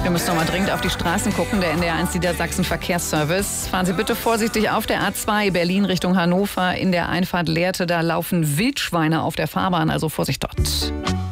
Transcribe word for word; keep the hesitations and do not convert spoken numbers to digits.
Wir müssen noch mal dringend auf die Straßen gucken. Der N D R eins Niedersachsen Verkehrsservice. Fahren Sie bitte vorsichtig auf der A zwei Berlin Richtung Hannover. In der Einfahrt Lehrte, da laufen Wildschweine auf der Fahrbahn, also Vorsicht dort.